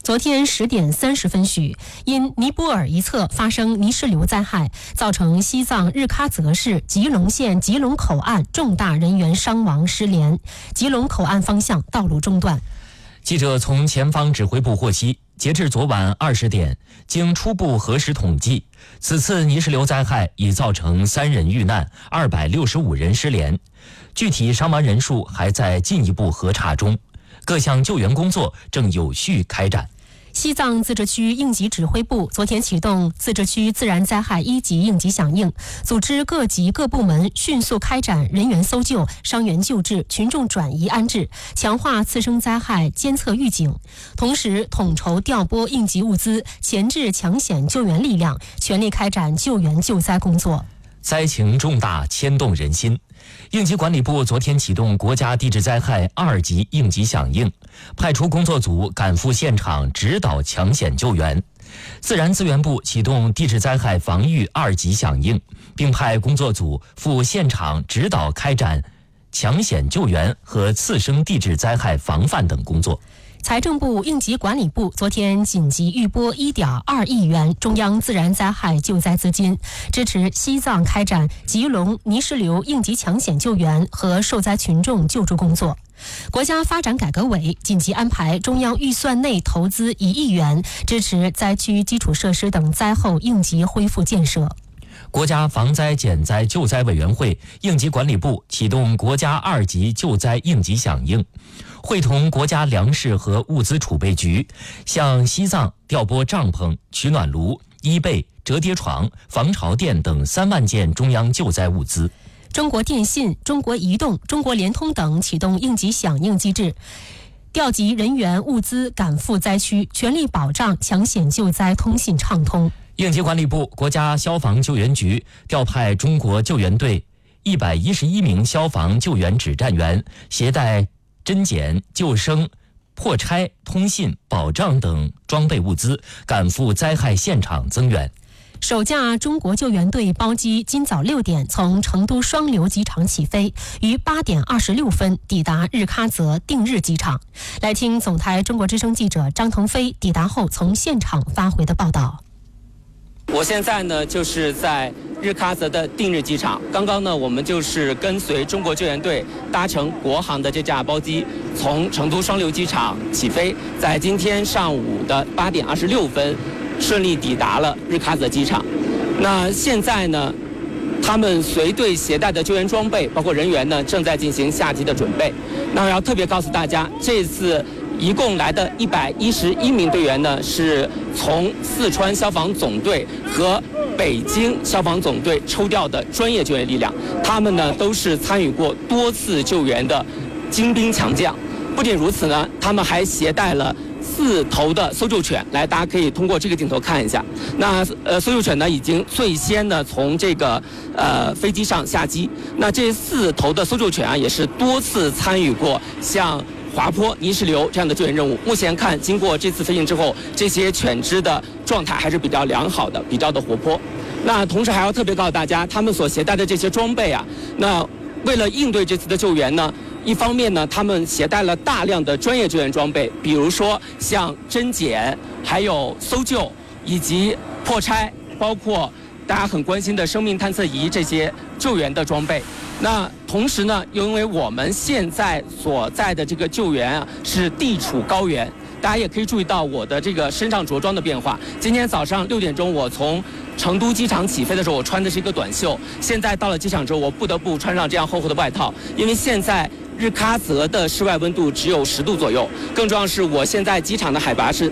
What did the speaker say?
昨天10点30分许，因尼泊尔一侧发生泥石流灾害，造成西藏日喀则市吉隆县吉隆口岸重大人员伤亡失联，吉隆口岸方向道路中断。 记者从前方指挥部获悉，截至昨晚20点，经初步核实统计，此次泥石流灾害已造成3人遇难，265人失联，具体伤亡人数还在进一步核查中，各项救援工作正有序开展。 西藏自治区应急指挥部昨天启动自治区自然灾害1级应急响应，组织各级各部门迅速开展人员搜救、伤员救治、群众转移安置，强化次生灾害监测预警，同时统筹调拨应急物资，前置抢险救援力量，全力开展救援救灾工作。 灾情重大，牵动人心。应急管理部昨天启动国家地质灾害2级应急响应，派出工作组赶赴现场指导抢险救援。自然资源部启动地质灾害防御2级响应，并派工作组赴现场指导开展抢险救援和次生地质灾害防范等工作。 财政部应急管理部昨天紧急预拨1.2亿元中央自然灾害救灾资金，支持西藏开展吉隆泥石流应急抢险救援和受灾群众救助工作。国家发展改革委紧急安排中央预算内投资1亿元，支持灾区基础设施等灾后应急恢复建设。 国家防灾减灾救灾委员会应急管理部启动国家2级救灾应急响应，会同国家粮食和物资储备局向西藏调拨帐篷、取暖炉、衣被、折叠床、防潮垫等3万件中央救灾物资。 中国电信、中国移动、中国联通等启动应急响应机制，调集人员物资赶赴灾区，全力保障抢险救灾通信畅通。 应急管理部、国家消防救援局调派中国救援队111名消防救援指战员，携带侦检、救生、破拆、通信、保障等装备物资，赶赴灾害现场增援。 首架中国救援队包机今早6点从成都双流机场起飞，于8点26分抵达日喀则定日机场。来听总台中国之声记者张腾飞抵达后从现场发回的报道。 我现在呢就是在日喀则的定日机场，刚刚呢我们就是跟随中国救援队搭乘国航的这架包机，从成都双流机场起飞，在今天上午的8点26分顺利抵达了日喀则机场。那现在呢，他们随队携带的救援装备包括人员呢正在进行下机的准备。那我要特别告诉大家，这次一共来的111名队员呢，是从四川消防总队和北京消防总队抽调的专业救援力量，他们呢都是参与过多次救援的精兵强将。不仅如此呢，他们还携带了4头的搜救犬，来，大家可以通过这个镜头看一下。那搜救犬呢，已经最先呢从这个飞机上下机。那这4头的搜救犬啊，也是多次参与过像滑坡、泥石流这样的救援任务。目前看，经过这次飞行之后，这些犬只的状态还是比较良好的，比较的活泼。那同时还要特别告诉大家，他们所携带的这些装备啊，那为了应对这次的救援呢，一方面呢，他们携带了大量的专业救援装备，比如说像侦检、还有搜救以及破拆，包括大家很关心的生命探测仪这些救援的装备。那同时呢，因为我们现在所在的这个救援啊是地处高原，大家也可以注意到我的这个身上着装的变化。今天早上6点钟，我从成都机场起飞的时候，我穿的是一个短袖。现在到了机场之后，我不得不穿上这样厚厚的外套，因为现在日喀则的室外温度只有10度左右。更重要的是，我现在机场的海拔是